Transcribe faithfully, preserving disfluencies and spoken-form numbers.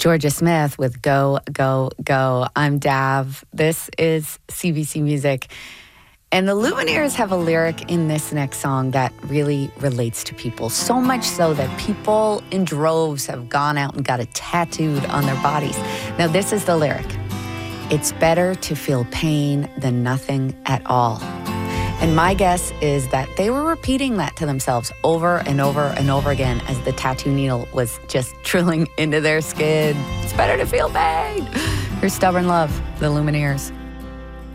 Georgia Smith with Go, Go, Go. I'm Dav. This is C B C Music. And the Lumineers have a lyric in this next song that really relates to people. So much so that people in droves have gone out and got it tattooed on their bodies. Now, this is the lyric. It's better to feel pain than nothing at all. And my guess is that they were repeating that to themselves over and over and over again as the tattoo needle was just drilling into their skin. It's better to feel pain. Here's Stubborn Love, the Lumineers.